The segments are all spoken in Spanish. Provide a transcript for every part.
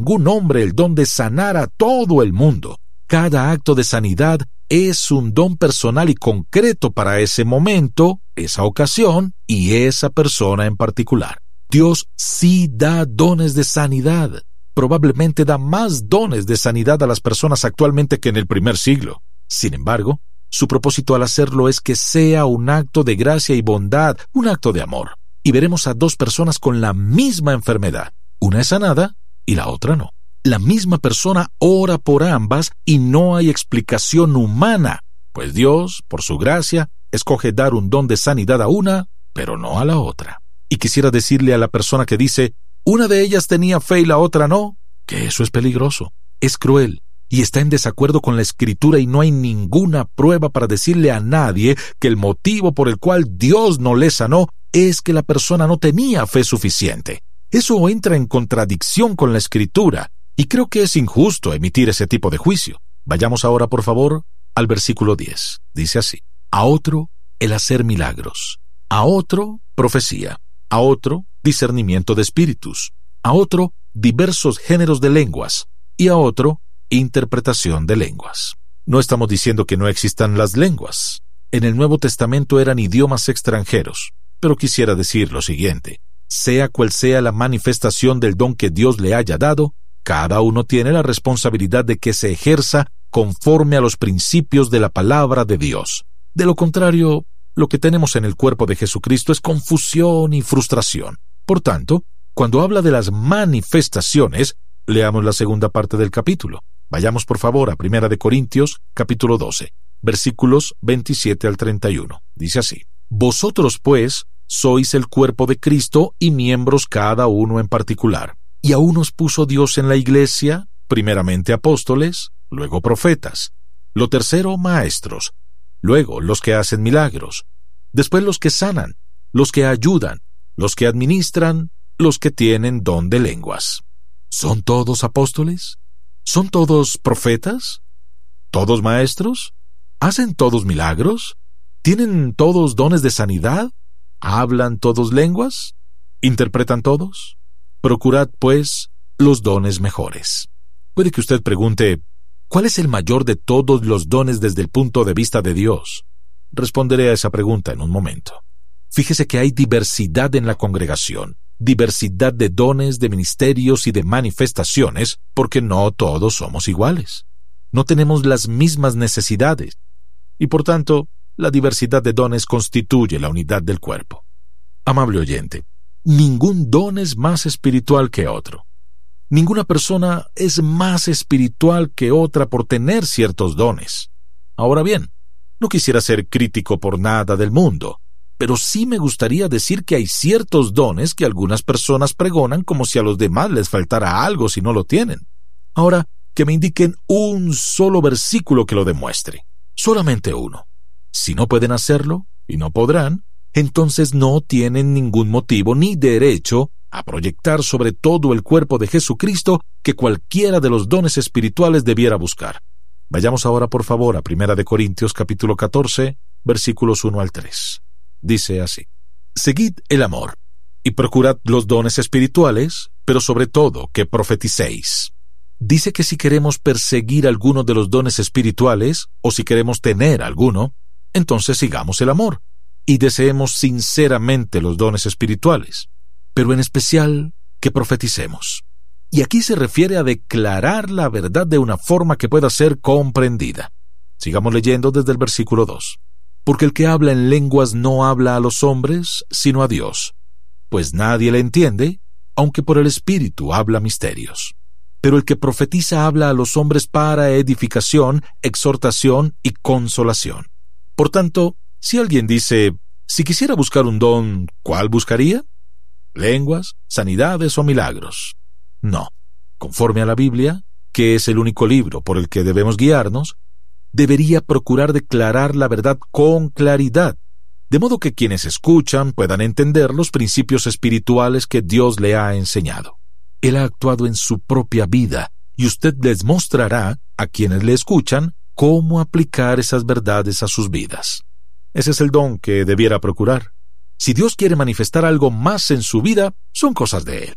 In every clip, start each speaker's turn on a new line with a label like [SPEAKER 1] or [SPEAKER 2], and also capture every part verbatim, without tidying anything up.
[SPEAKER 1] ningún hombre el don de sanar a todo el mundo. Cada acto de sanidad es un don personal y concreto para ese momento, esa ocasión y esa persona en particular. Dios sí da dones de sanidad. Probablemente da más dones de sanidad a las personas actualmente que en el primer siglo. Sin embargo, su propósito al hacerlo es que sea un acto de gracia y bondad, un acto de amor. Y veremos a dos personas con la misma enfermedad. Una es sanada y la otra no. La misma persona ora por ambas y no hay explicación humana, pues Dios, por su gracia, escoge dar un don de sanidad a una, pero no a la otra. Y quisiera decirle a la persona que dice, una de ellas tenía fe y la otra no, que eso es peligroso, es cruel y está en desacuerdo con la Escritura y no hay ninguna prueba para decirle a nadie que el motivo por el cual Dios no le sanó es que la persona no tenía fe suficiente. Eso entra en contradicción con la Escritura y creo que es injusto emitir ese tipo de juicio. Vayamos ahora, por favor, al versículo diez. Dice así: a otro, el hacer milagros; a otro, profecía; a otro, discernimiento de espíritus; a otro, diversos géneros de lenguas; y a otro, interpretación de lenguas. No estamos diciendo que no existan las lenguas. En el Nuevo Testamento eran idiomas extranjeros, pero quisiera decir lo siguiente: sea cual sea la manifestación del don que Dios le haya dado, cada uno tiene la responsabilidad de que se ejerza conforme a los principios de la palabra de Dios. De lo contrario, lo que tenemos en el cuerpo de Jesucristo es confusión y frustración. Por tanto, cuando habla de las manifestaciones, leamos la segunda parte del capítulo. Vayamos por favor a Primera de Corintios, capítulo doce, versículos veintisiete al treinta y uno. Dice así: vosotros pues sois el cuerpo de Cristo y miembros cada uno en particular. Y a unos puso Dios en la iglesia, primeramente apóstoles, luego profetas, lo tercero maestros, luego los que hacen milagros, después los que sanan, los que ayudan, los que administran, los que tienen don de lenguas. ¿Son todos apóstoles? ¿Son todos profetas? ¿Todos maestros? ¿Hacen todos milagros? ¿Tienen todos dones de sanidad? ¿Hablan todos lenguas? ¿Interpretan todos? Procurad, pues, los dones mejores. Puede que usted pregunte, ¿cuál es el mayor de todos los dones desde el punto de vista de Dios? Responderé a esa pregunta en un momento. Fíjese que hay diversidad en la congregación, diversidad de dones, de ministerios y de manifestaciones, porque no todos somos iguales. No tenemos las mismas necesidades, y por tanto, la diversidad de dones constituye la unidad del cuerpo. Amable oyente, ningún don es más espiritual que otro. Ninguna persona es más espiritual que otra por tener ciertos dones. Ahora bien, no quisiera ser crítico por nada del mundo, pero sí me gustaría decir que hay ciertos dones que algunas personas pregonan como si a los demás les faltara algo si no lo tienen. Ahora, que me indiquen un solo versículo que lo demuestre. Solamente uno. Si no pueden hacerlo, y no podrán, entonces no tienen ningún motivo ni derecho a proyectar sobre todo el cuerpo de Jesucristo que cualquiera de los dones espirituales debiera buscar. Vayamos ahora por favor a Primera de Corintios capítulo catorce, versículos uno al tres. Dice así: seguid el amor, y procurad los dones espirituales, pero sobre todo que profeticéis. Dice que si queremos perseguir alguno de los dones espirituales, o si queremos tener alguno, entonces sigamos el amor, y deseemos sinceramente los dones espirituales, pero en especial que profeticemos. Y aquí se refiere a declarar la verdad de una forma que pueda ser comprendida. Sigamos leyendo desde el versículo dos. Porque el que habla en lenguas no habla a los hombres, sino a Dios, pues nadie le entiende, aunque por el Espíritu habla misterios. Pero el que profetiza habla a los hombres para edificación, exhortación y consolación. Por tanto, si alguien dice, si quisiera buscar un don, ¿cuál buscaría? ¿Lenguas, sanidades o milagros? No. Conforme a la Biblia, que es el único libro por el que debemos guiarnos, debería procurar declarar la verdad con claridad, de modo que quienes escuchan puedan entender los principios espirituales que Dios le ha enseñado. Él ha actuado en su propia vida, y usted les mostrará a quienes le escuchan cómo aplicar esas verdades a sus vidas. Ese es el don que debiera procurar. Si Dios quiere manifestar algo más en su vida, son cosas de Él.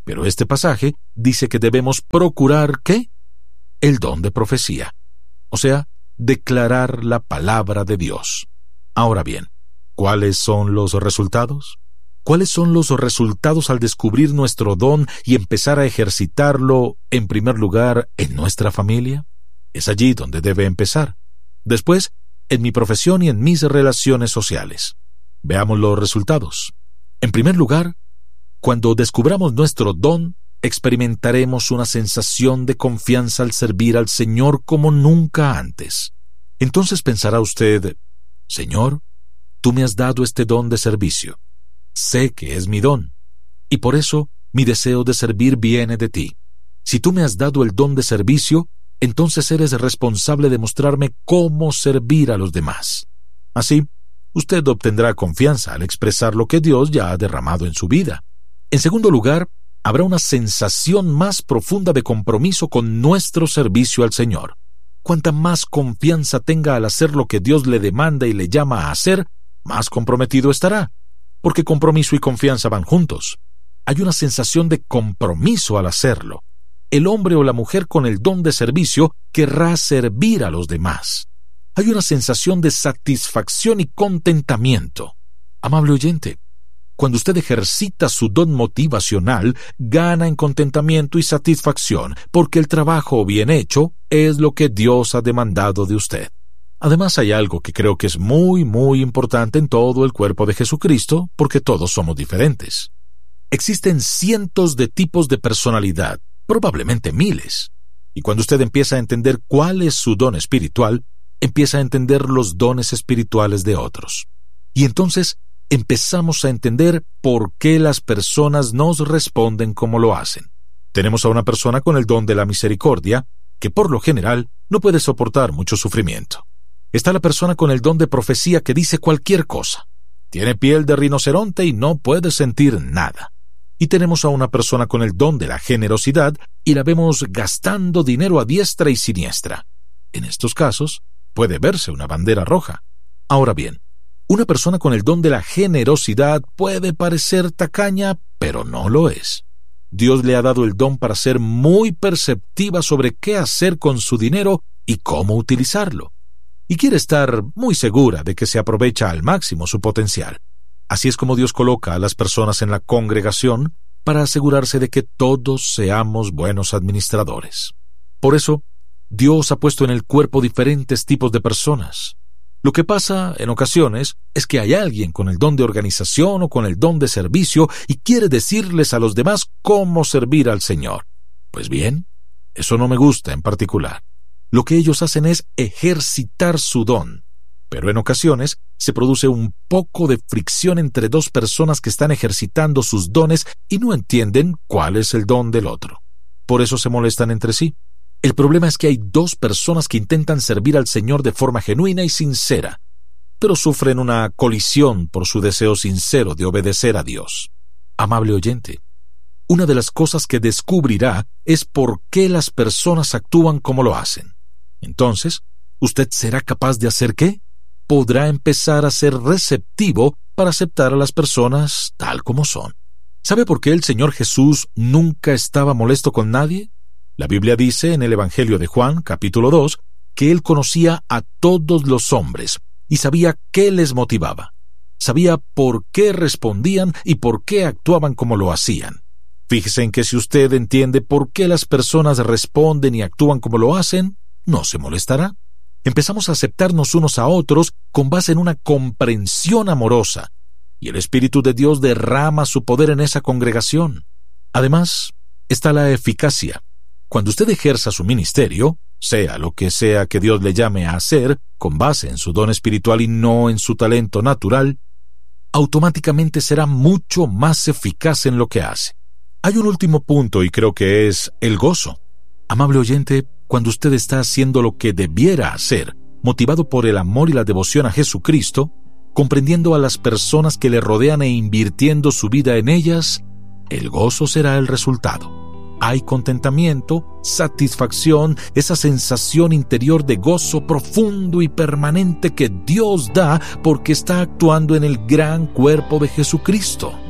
[SPEAKER 1] Pero este pasaje dice que debemos procurar, ¿qué? El don de profecía. O sea, declarar la palabra de Dios. Ahora bien, ¿cuáles son los resultados? ¿Cuáles son los resultados al descubrir nuestro don y empezar a ejercitarlo, en primer lugar, en nuestra familia? Es allí donde debe empezar. Después, en mi profesión y en mis relaciones sociales. Veamos los resultados. En primer lugar, cuando descubramos nuestro don, experimentaremos una sensación de confianza al servir al Señor como nunca antes. Entonces pensará usted, Señor, tú me has dado este don de servicio. Sé que es mi don, y por eso mi deseo de servir viene de ti. Si tú me has dado el don de servicio, entonces eres responsable de mostrarme cómo servir a los demás. Así, usted obtendrá confianza al expresar lo que Dios ya ha derramado en su vida. En segundo lugar, habrá una sensación más profunda de compromiso con nuestro servicio al Señor. Cuanta más confianza tenga al hacer lo que Dios le demanda y le llama a hacer, más comprometido estará. Porque compromiso y confianza van juntos. Hay una sensación de compromiso al hacerlo. El hombre o la mujer con el don de servicio querrá servir a los demás. Hay una sensación de satisfacción y contentamiento. Amable oyente, cuando usted ejercita su don motivacional, gana en contentamiento y satisfacción, porque el trabajo bien hecho es lo que Dios ha demandado de usted. Además, hay algo que creo que es muy, muy importante en todo el cuerpo de Jesucristo, porque todos somos diferentes. Existen cientos de tipos de personalidad, probablemente miles. Y cuando usted empieza a entender cuál es su don espiritual, empieza a entender los dones espirituales de otros. Y entonces empezamos a entender por qué las personas nos responden como lo hacen. Tenemos a una persona con el don de la misericordia, que por lo general no puede soportar mucho sufrimiento. Está la persona con el don de profecía que dice cualquier cosa. Tiene piel de rinoceronte y no puede sentir nada. Y tenemos a una persona con el don de la generosidad y la vemos gastando dinero a diestra y siniestra. En estos casos, puede verse una bandera roja. Ahora bien, una persona con el don de la generosidad puede parecer tacaña, pero no lo es. Dios le ha dado el don para ser muy perceptiva sobre qué hacer con su dinero y cómo utilizarlo. Y quiere estar muy segura de que se aprovecha al máximo su potencial. Así es como Dios coloca a las personas en la congregación para asegurarse de que todos seamos buenos administradores. Por eso, Dios ha puesto en el cuerpo diferentes tipos de personas. Lo que pasa en ocasiones es que hay alguien con el don de organización o con el don de servicio y quiere decirles a los demás cómo servir al Señor. Pues bien, eso no me gusta en particular. Lo que ellos hacen es ejercitar su don, pero en ocasiones se produce un poco de fricción entre dos personas que están ejercitando sus dones y no entienden cuál es el don del otro. Por eso se molestan entre sí. El problema es que hay dos personas que intentan servir al Señor de forma genuina y sincera, pero sufren una colisión por su deseo sincero de obedecer a Dios. Amable oyente, una de las cosas que descubrirá es por qué las personas actúan como lo hacen. Entonces, ¿usted será capaz de hacer qué? Podrá empezar a ser receptivo para aceptar a las personas tal como son. ¿Sabe por qué el Señor Jesús nunca estaba molesto con nadie? La Biblia dice en el Evangelio de Juan, capítulo dos, que Él conocía a todos los hombres y sabía qué les motivaba. Sabía por qué respondían y por qué actuaban como lo hacían. Fíjese en que si usted entiende por qué las personas responden y actúan como lo hacen, no se molestará. Empezamos a aceptarnos unos a otros con base en una comprensión amorosa, y el Espíritu de Dios derrama su poder en esa congregación. Además, está la eficacia. Cuando usted ejerza su ministerio, sea lo que sea que Dios le llame a hacer, con base en su don espiritual y no en su talento natural, automáticamente será mucho más eficaz en lo que hace. Hay un último punto y creo que es el gozo. Amable oyente, cuando usted está haciendo lo que debiera hacer, motivado por el amor y la devoción a Jesucristo, comprendiendo a las personas que le rodean e invirtiendo su vida en ellas, el gozo será el resultado. Hay contentamiento, satisfacción, esa sensación interior de gozo profundo y permanente que Dios da porque está actuando en el gran cuerpo de Jesucristo.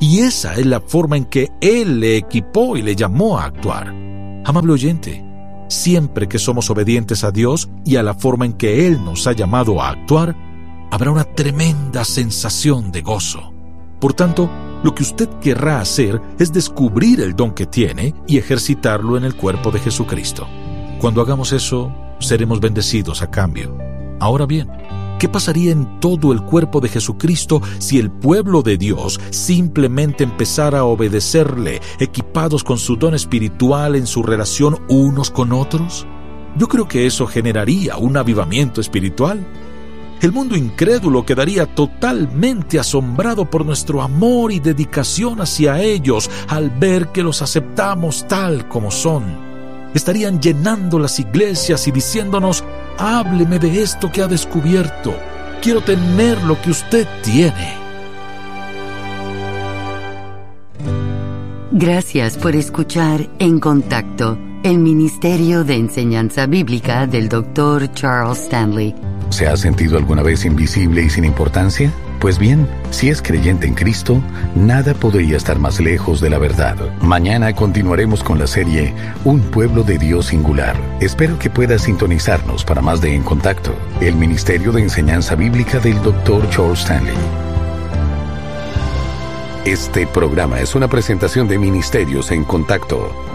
[SPEAKER 1] Y esa es la forma en que Él le equipó y le llamó a actuar. Amable oyente, siempre que somos obedientes a Dios y a la forma en que Él nos ha llamado a actuar, habrá una tremenda sensación de gozo. Por tanto, lo que usted querrá hacer es descubrir el don que tiene y ejercitarlo en el cuerpo de Jesucristo. Cuando hagamos eso, seremos bendecidos a cambio. Ahora bien, ¿qué pasaría en todo el cuerpo de Jesucristo si el pueblo de Dios simplemente empezara a obedecerle, equipados con su don espiritual en su relación unos con otros? Yo creo que eso generaría un avivamiento espiritual. El mundo incrédulo quedaría totalmente asombrado por nuestro amor y dedicación hacia ellos al ver que los aceptamos tal como son. Estarían llenando las iglesias y diciéndonos: hábleme de esto que ha descubierto. Quiero tener lo que usted tiene.
[SPEAKER 2] Gracias por escuchar En Contacto, el Ministerio de Enseñanza Bíblica del doctor Charles Stanley.
[SPEAKER 3] ¿Se ha sentido alguna vez invisible y sin importancia? Pues bien, si es creyente en Cristo, nada podría estar más lejos de la verdad. Mañana continuaremos con la serie Un pueblo de Dios singular. Espero que pueda sintonizarnos para más de En Contacto, el Ministerio de Enseñanza Bíblica del doctor Charles Stanley. Este programa es una presentación de Ministerios en Contacto.